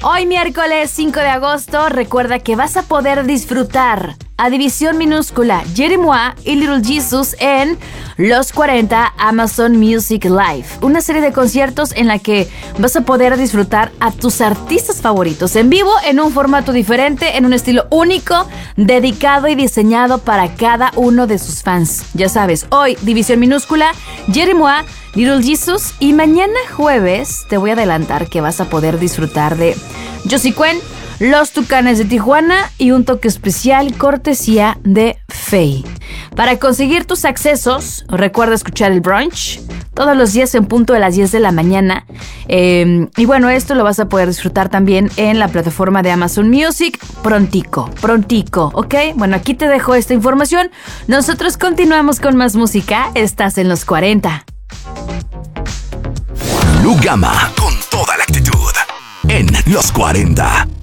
Hoy miércoles 5 de agosto, recuerda que vas a poder disfrutar a División Minúscula, Jerimois y Little Jesus en Los 40 Amazon Music Live. Una serie de conciertos en la que vas a poder disfrutar a tus artistas favoritos en vivo, en un formato diferente, en un estilo único, dedicado y diseñado para cada uno de sus fans. Ya sabes, hoy División Minúscula, Jerimois, Little Jesus, y mañana jueves te voy a adelantar que vas a poder disfrutar de Josie Cuen, Los Tucanes de Tijuana y un toque especial cortesía de Faye. Para conseguir tus accesos, recuerda escuchar el brunch todos los días en punto de las 10 de la mañana. Y bueno, esto lo vas a poder disfrutar también en la plataforma de Amazon Music prontico, ¿ok? Bueno, aquí te dejo esta información. Nosotros continuamos con más música. Estás en Los 40. Lu Gama, con toda la actitud, en Los 40.